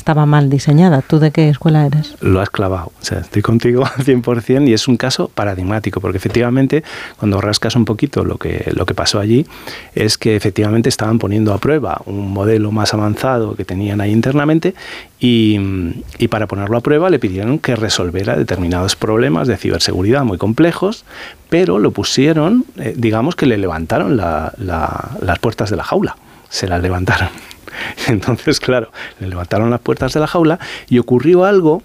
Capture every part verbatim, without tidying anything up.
estaba mal diseñada. ¿Tú de qué escuela eres? Lo has clavado. O sea, estoy contigo al cien por ciento y es un caso paradigmático, porque efectivamente, cuando rascas un poquito lo que, lo que pasó allí, es que efectivamente estaban poniendo a prueba un modelo más avanzado que tenían ahí internamente y, y para ponerlo a prueba le pidieron que resolviera determinados problemas de ciberseguridad muy complejos, pero lo pusieron, eh, digamos que le levantaron la, la, las puertas de la jaula, se las levantaron. Entonces, claro, le levantaron las puertas de la jaula y ocurrió algo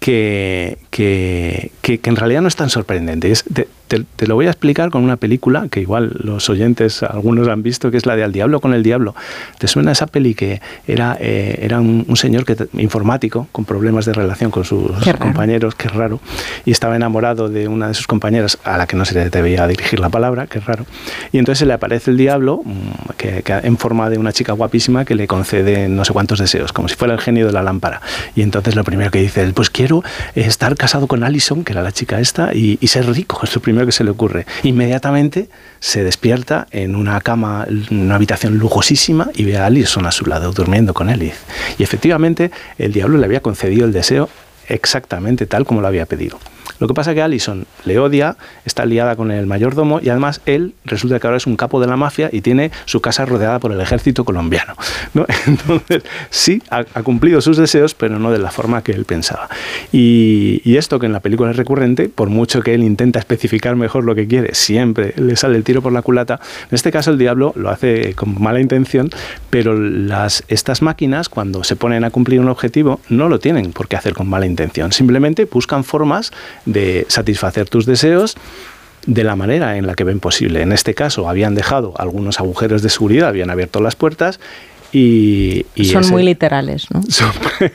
que, que, que, que en realidad no es tan sorprendente. Es, te, te, te lo voy a explicar con una película que igual los oyentes, algunos han visto, que es la de Al Diablo con el Diablo. ¿Te suena esa peli que era, eh, era un, un señor que informático con problemas de relación con sus Qué compañeros, que es raro, y estaba enamorado de una de sus compañeras a la que no se le debía dirigir la palabra, que es raro, y entonces se le aparece el diablo que, que en forma de una chica guapísima que le concede no sé cuántos deseos, como si fuera el genio de la lámpara, y entonces lo primero que dice él, pues quiero estar casado con Alison, que era la chica esta, y, y ser rico, es lo primero que se le ocurre. Inmediatamente se despierta en una cama, en una habitación lujosísima, y ve a Alison a su lado, durmiendo con él. Y efectivamente el diablo le había concedido el deseo exactamente tal como lo había pedido. Lo que pasa es que Alison le odia, está liada con el mayordomo y además él resulta que ahora es un capo de la mafia y tiene su casa rodeada por el ejército colombiano, ¿no? Entonces sí, ha, ha cumplido sus deseos, pero no de la forma que él pensaba. Y, y esto que en la película es recurrente, por mucho que él intenta especificar mejor lo que quiere, siempre le sale el tiro por la culata. En este caso el diablo lo hace con mala intención, pero las, estas máquinas cuando se ponen a cumplir un objetivo no lo tienen por qué hacer con mala intención, simplemente buscan formas de satisfacer tus deseos de la manera en la que ven posible. En este caso habían dejado algunos agujeros de seguridad, habían abierto las puertas y... y son ese, muy literales, ¿no? Son,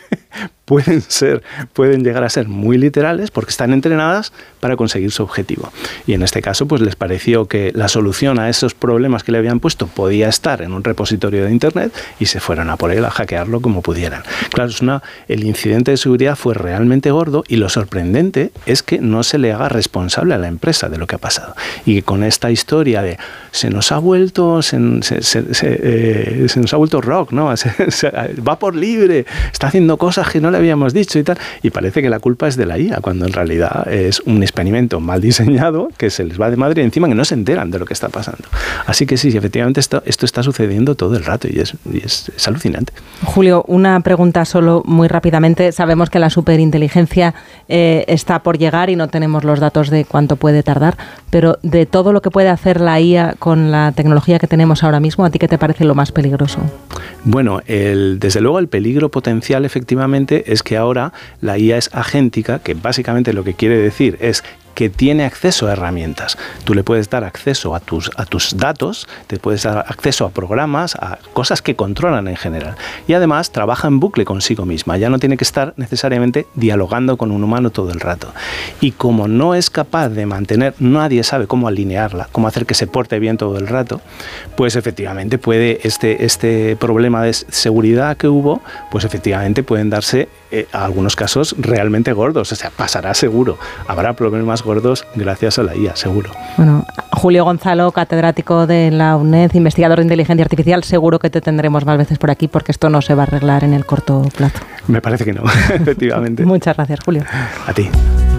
pueden ser, pueden llegar a ser muy literales porque están entrenadas para conseguir su objetivo. Y en este caso, pues les pareció que la solución a esos problemas que le habían puesto podía estar en un repositorio de Internet y se fueron a por él a hackearlo como pudieran. Claro, es una, el incidente de seguridad fue realmente gordo y lo sorprendente es que no se le haga responsable a la empresa de lo que ha pasado. Y que con esta historia de se nos ha vuelto, se, se, se, se, eh, se nos ha vuelto rock, ¿no? Se, se, va por libre, está haciendo cosas que no le habíamos dicho y tal, y parece que la culpa es de la I A, cuando en realidad es un experimento mal diseñado que se les va de madre y encima que no se enteran de lo que está pasando. Así que sí, efectivamente esto, esto está sucediendo todo el rato y es, y es, es alucinante. Julio, una pregunta solo muy rápidamente. Sabemos que la superinteligencia eh, está por llegar y no tenemos los datos de cuánto puede tardar, pero de todo lo que puede hacer la I A con la tecnología que tenemos ahora mismo, ¿a ti qué te parece lo más peligroso? Bueno, el, desde luego el peligro potencial efectivamente es que ahora la I A es agéntica, que básicamente lo que quiere decir es que tiene acceso a herramientas. Tú le puedes dar acceso a tus, a tus datos, te puedes dar acceso a programas, a cosas que controlan en general. Y además trabaja en bucle consigo misma, ya no tiene que estar necesariamente dialogando con un humano todo el rato. Y como no es capaz de mantener, nadie sabe cómo alinearla, cómo hacer que se porte bien todo el rato, pues efectivamente puede, este, este problema de seguridad que hubo, pues efectivamente pueden darse eh, algunos casos realmente gordos, o sea, pasará seguro, habrá problemas gordos gracias a la I A, seguro. Bueno, Julio Gonzalo, catedrático de la UNED, investigador de inteligencia artificial, seguro que te tendremos más veces por aquí porque esto no se va a arreglar en el corto plazo. Me parece que no, efectivamente. Muchas gracias, Julio. A ti.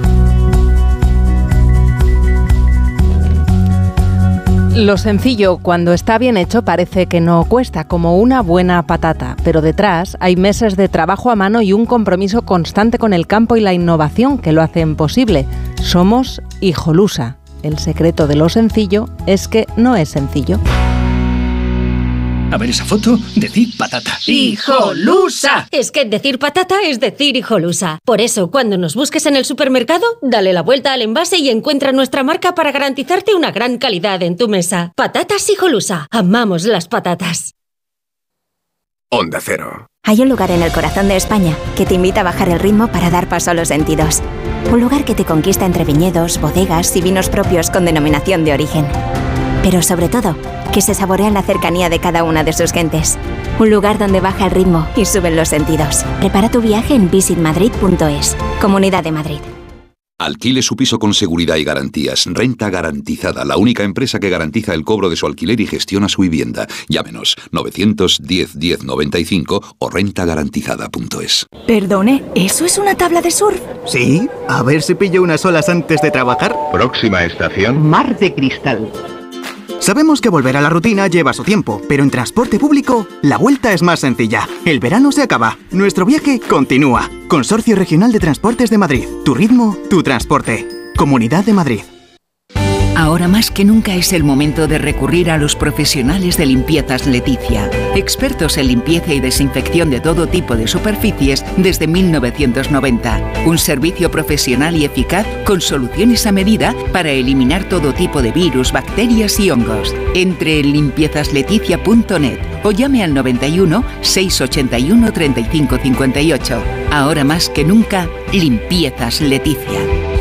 Lo sencillo, cuando está bien hecho, parece que no cuesta, como una buena patata, pero detrás hay meses de trabajo a mano y un compromiso constante con el campo y la innovación que lo hacen posible. Somos Hijolusa. El secreto de lo sencillo es que no es sencillo. A ver esa foto, decir patata. ¡Hijolusa! Es que decir patata es decir Hijolusa. Por eso, cuando nos busques en el supermercado, dale la vuelta al envase y encuentra nuestra marca para garantizarte una gran calidad en tu mesa. Patatas Hijolusa. Amamos las patatas. Onda Cero. Hay un lugar en el corazón de España que te invita a bajar el ritmo para dar paso a los sentidos. Un lugar que te conquista entre viñedos, bodegas y vinos propios con denominación de origen. Pero sobre todo, que se saborea la cercanía de cada una de sus gentes. Un lugar donde baja el ritmo y suben los sentidos. Prepara tu viaje en visit madrid punto es. Comunidad de Madrid. Alquile su piso con seguridad y garantías. Renta Garantizada, la única empresa que garantiza el cobro de su alquiler y gestiona su vivienda. Llámenos novecientos diez diez noventa y cinco o renta garantizada punto es. Perdone, ¿eso es una tabla de surf? Sí, a ver si pillo unas olas antes de trabajar. Próxima estación. Mar de Cristal. Sabemos que volver a la rutina lleva su tiempo, pero en transporte público la vuelta es más sencilla. El verano se acaba, nuestro viaje continúa. Consorcio Regional de Transportes de Madrid. Tu ritmo, tu transporte. Comunidad de Madrid. Ahora más que nunca es el momento de recurrir a los profesionales de Limpiezas Leticia. Expertos en limpieza y desinfección de todo tipo de superficies desde mil novecientos noventa. Un servicio profesional y eficaz con soluciones a medida para eliminar todo tipo de virus, bacterias y hongos. Entre en limpiezas leticia punto net o llame al noventa y uno, seiscientos ochenta y uno, treinta y cinco cincuenta y ocho. Ahora más que nunca, Limpiezas Leticia.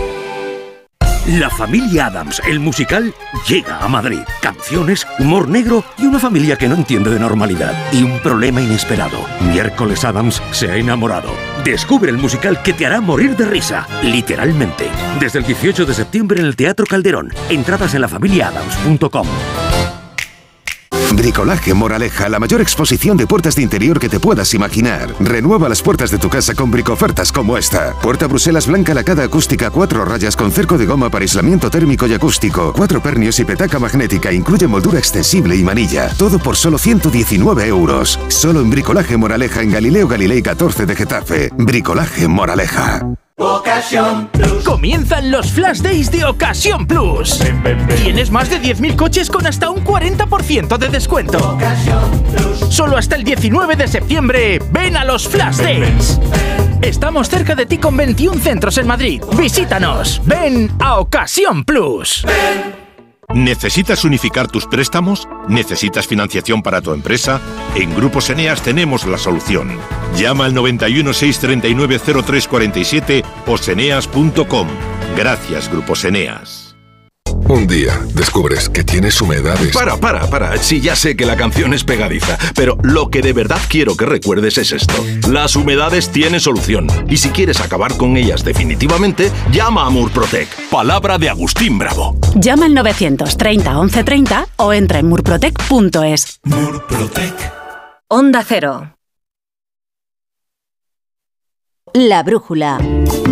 La familia Addams, el musical, llega a Madrid. Canciones, humor negro y una familia que no entiende de normalidad. Y un problema inesperado. Miércoles Addams se ha enamorado. Descubre el musical que te hará morir de risa, literalmente. Desde el dieciocho de septiembre en el Teatro Calderón. Entradas en la familia adams punto com. Bricolaje Moraleja, la mayor exposición de puertas de interior que te puedas imaginar. Renueva las puertas de tu casa con bricofertas como esta. Puerta Bruselas blanca lacada acústica, cuatro rayas con cerco de goma para aislamiento térmico y acústico, cuatro pernios y petaca magnética, incluye moldura extensible y manilla. Todo por solo ciento diecinueve euros. Solo en Bricolaje Moraleja en Galileo Galilei catorce de Getafe. Bricolaje Moraleja. Ocasión Plus. Comienzan los Flash Days de Ocasión Plus. Ven, ven, ven. Tienes más de diez mil coches con hasta un cuarenta por ciento de descuento. Ocasión Plus. Solo hasta el diecinueve de septiembre. Ven a los Flash ven, Days. Ven, ven. Estamos cerca de ti con veintiún centros en Madrid. Visítanos. Ven a Ocasión Plus. Ven. ¿Necesitas unificar tus préstamos? ¿Necesitas financiación para tu empresa? En Grupos Eneas tenemos la solución. Llama al noventa y uno, seiscientos treinta y nueve, cero tres cuarenta y siete o seneas punto com. Gracias, Grupos Eneas. Un día descubres que tienes humedades. Para, para, para. Sí, ya sé que la canción es pegadiza, pero lo que de verdad quiero que recuerdes es esto. Las humedades tienen solución. Y si quieres acabar con ellas definitivamente, llama a Murprotec. Palabra de Agustín Bravo. Llama al novecientos treinta, once treinta o entra en murprotec punto es. Murprotec. Onda Cero. La brújula.